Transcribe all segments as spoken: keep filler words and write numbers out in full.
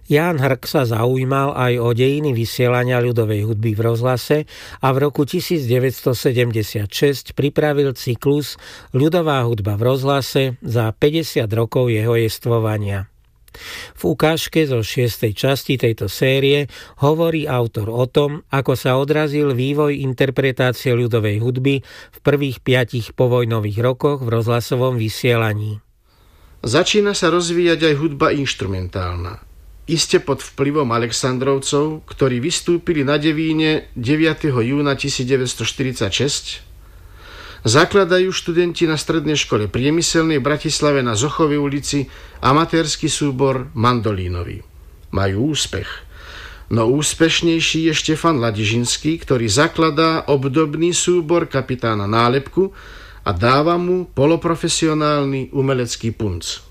Ján Hrk sa zaujímal aj o dejiny vysielania ľudovej hudby v rozhlase a v roku devätnásťsedemdesiatšesť pripravil cyklus Ľudová hudba v rozhlase za päťdesiat rokov jeho jestvovania. V ukážke zo šiestej časti tejto série hovorí autor o tom, ako sa odrazil vývoj interpretácie ľudovej hudby v prvých piatich povojnových rokoch v rozhlasovom vysielaní. Začína sa rozvíjať aj hudba inštrumentálna. Iste pod vplyvom Alexandrovcov, ktorí vystúpili na Devíne deviateho júna devätnásťštyridsaťšesť, zakladajú študenti na strednej škole priemyselnej v Bratislave na Zochovej ulici amatérsky súbor mandolínový. Majú úspech. No úspešnejší je Štefan Ladižinský, ktorý zakladá obdobný súbor Kapitána Nálepku a dáva mu poloprofesionálny umelecký punc.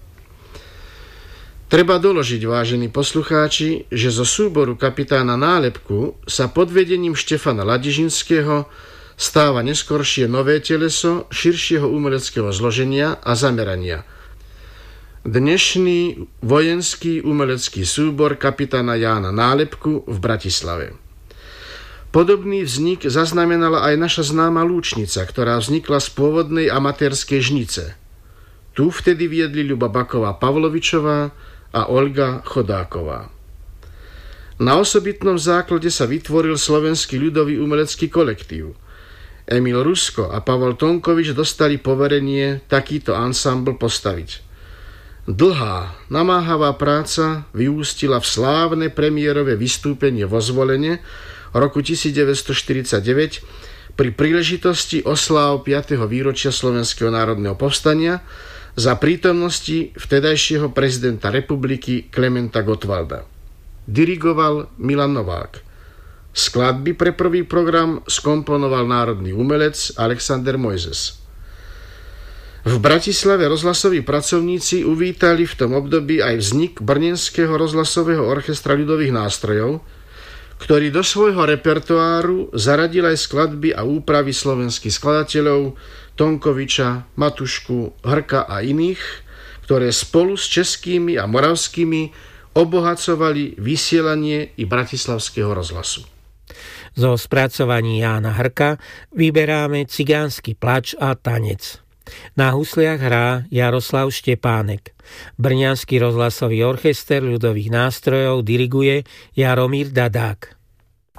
Treba doložiť, vážení poslucháči, že zo súboru Kapitána Nálepku sa pod vedením Štefana Ladižinského stáva neskoršie nové teleso širšieho umeleckého zloženia a zamerania. Dnešný vojenský umelecký súbor Kapitána Jána Nálepku v Bratislave. Podobný vznik zaznamenala aj naša známa Lúčnica, ktorá vznikla z pôvodnej amatérskej žnice. Tu vtedy viedli Ľuba Baková-Pavlovičová a Olga Chodáková. Na osobitnom základe sa vytvoril Slovenský ľudový umelecký kolektív. Emil Rusko a Pavol Tonkovič dostali poverenie takýto ansambl postaviť. Dlhá, namáhavá práca vyústila v slávne premiérové vystúpenie vo Zvolene roku devätnásťštyridsaťdeväť pri príležitosti osláv piateho výročia Slovenského národného povstania za prítomnosti vtedajšieho prezidenta republiky Klementa Gottwalda. Dirigoval Milan Novák. Skladby pre prvý program skomponoval národný umelec Alexander Mojzes. V Bratislave rozhlasoví pracovníci uvítali v tom období aj vznik Brnenského rozhlasového orchestra ľudových nástrojov, ktorý do svojho repertoáru zaradil aj skladby a úpravy slovenských skladateľov Tonkoviča, Matušku, Hrka a iných, ktoré spolu s českými a moravskými obohacovali vysielanie i bratislavského rozhlasu. Zo spracovaní Jána Hrka vyberáme Cigánsky plač a tanec. Na husliach hrá Jaroslav Štepánek. Brňanský rozhlasový orchester ľudových nástrojov diriguje Jaromír Dadák.